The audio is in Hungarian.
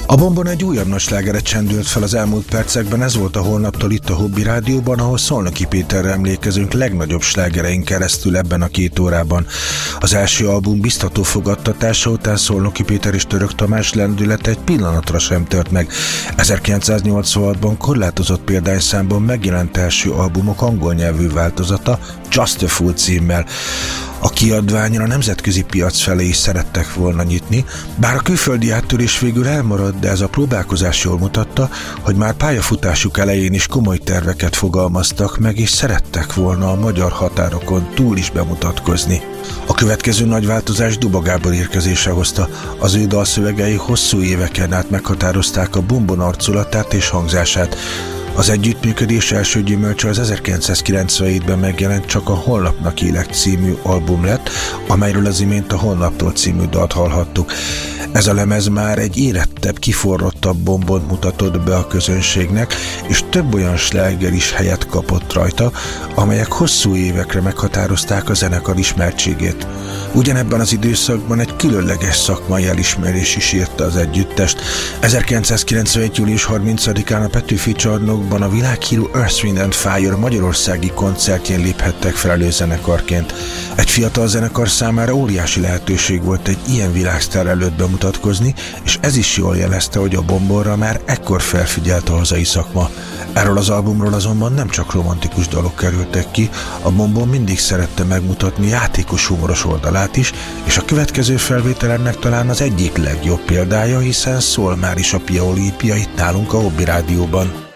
A Bombon egy újabb nagy slágeret csendült fel az elmúlt percekben, ez volt a Holnaptól itt a Hobby Rádióban, ahol Szolnoki Péterre emlékezünk legnagyobb slágereink keresztül ebben a 2 órában. Az első album biztató fogadtatása után Szolnoki Péter és Török Tamás lendülete egy pillanatra sem tört meg. 1986-ban korlátozott példányszámban megjelent első albumok angol nyelvű változata, Just a Fool címmel. A kiadványra a nemzetközi piac felé is szerettek volna nyitni, bár a külföldi áttörés végül elmaradt, de ez a próbálkozás jól mutatta, hogy már pályafutásuk elején is komoly terveket fogalmaztak meg, és szerettek volna a magyar határokon túl is bemutatkozni. A következő nagy változás Duba Gábor érkezése hozta. Az ő dalszövegei hosszú éveken át meghatározták a Bombon arculatát és hangzását. Az együttműködés első gyümölcse az 1997-ben megjelent Csak a Holnapnak élek című album lett, amelyről az imént a Holnaptól című dalt hallhattuk. Ez a lemez már egy érettebb, kiforrottabb Bombont mutatott be a közönségnek, és több olyan sláger is helyet kapott rajta, amelyek hosszú évekre meghatározták a zenekar ismertségét. Ugyanebben az időszakban egy különleges szakmai elismerés is érte az együttest. 1991. július 30-án a Petőfi Csarnokban a világhírű Earth, Wind and Fire magyarországi koncertjén léphettek fel előzenekarként. Egy fiatal zenekar számára óriási lehetőség volt egy ilyen világsztár előtt bemutatkozni, és ez is jól jelezte, hogy a Bombonra már ekkor felfigyelt a hazai szakma. Erről az albumról azonban nem csak romantikus dalok kerültek ki, a Bombon mindig szerette megmutatni játékos humoros oldalát is, és a következő felvétel ennek talán az egyik legjobb példája, hiszen szól már is a Pia Olimpia itt nálunk a Hobby Rádióban.